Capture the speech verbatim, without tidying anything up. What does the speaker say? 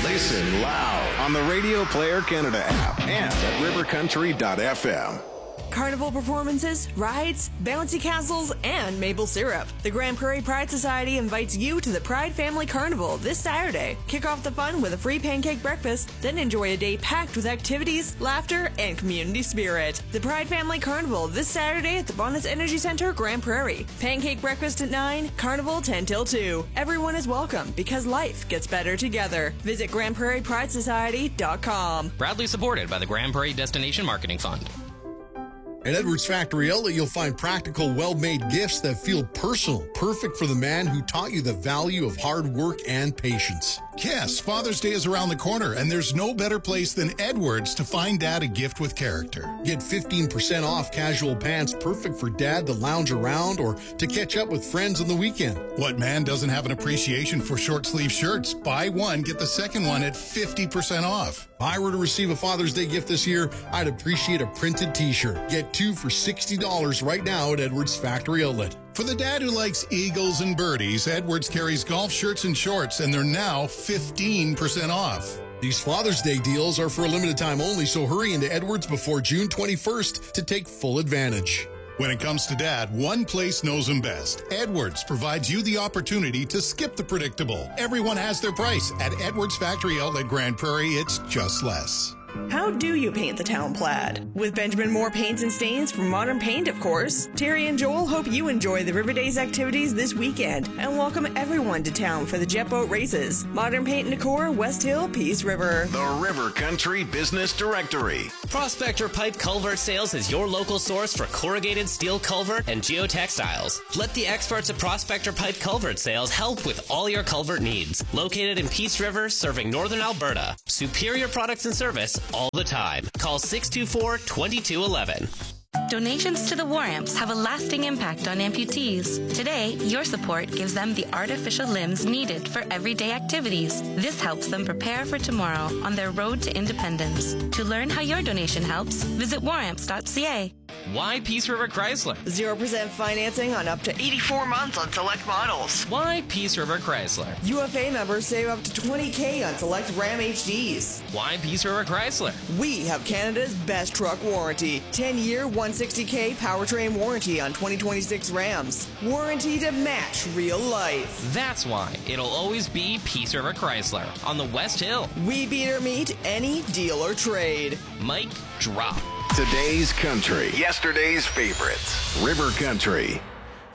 Listen loud on the Radio Player Canada app and at river country dot f m. Carnival performances, rides, bouncy castles, and maple syrup. The Grand Prairie Pride Society invites you to the Pride Family Carnival this Saturday. Kick off the fun with a free pancake breakfast, then enjoy a day packed with activities, laughter, and community spirit. The Pride Family Carnival this Saturday at the Bonnets Energy Center, Grand Prairie. Pancake breakfast at nine, Carnival ten till two. Everyone is welcome because life gets better together. Visit grand prairie pride society dot com. Proudly supported by the Grand Prairie Destination Marketing Fund. At Edwards Factory Outlet, you'll find practical, well-made gifts that feel personal, perfect for the man who taught you the value of hard work and patience. Yes, Father's Day is around the corner, and there's no better place than Edwards to find Dad a gift with character. Get fifteen percent off casual pants perfect for Dad to lounge around or to catch up with friends on the weekend. What man doesn't have an appreciation for short-sleeve shirts? Buy one, get the second one at fifty percent off. If I were to receive a Father's Day gift this year, I'd appreciate a printed t-shirt. Get two for sixty dollars right now at Edwards Factory Outlet. For the dad who likes eagles and birdies, Edwards carries golf shirts and shorts, and they're now fifteen percent off. These Father's Day deals are for a limited time only, so hurry into Edwards before June twenty-first to take full advantage. When it comes to Dad, one place knows him best. Edwards provides you the opportunity to skip the predictable. Everyone has their price. At Edwards Factory Outlet Grand Prairie, it's just less. How do you paint the town plaid? With Benjamin Moore Paints and Stains from Modern Paint, of course. Terry and Joel hope you enjoy the River Days activities this weekend and welcome everyone to town for the jet boat races. Modern Paint and Decor, West Hill, Peace River. The River Country Business Directory. Prospector Pipe Culvert Sales is your local source for corrugated steel culvert and geotextiles. Let the experts at Prospector Pipe Culvert Sales help with all your culvert needs. Located in Peace River, serving northern Alberta. Superior products and service all the time. Call six two four, two two one one. Donations to the War Amps have a lasting impact on amputees. Today, your support gives them the artificial limbs needed for everyday activities. This helps them prepare for tomorrow on their road to independence. To learn how your donation helps, visit war amps dot c a. Why Peace River Chrysler? zero percent financing on up to eighty-four months on select models. Why Peace River Chrysler? U F A members save up to twenty thousand dollars on select Ram H Ds. Why Peace River Chrysler? We have Canada's best truck warranty. ten-year, one hundred sixty thousand powertrain warranty on twenty twenty-six Rams. Warranty to match real life. That's why it'll always be Peace River Chrysler on the West Hill. We beat or meet any deal or trade. Mike, drop. Today's country. Yesterday's favorites. River Country.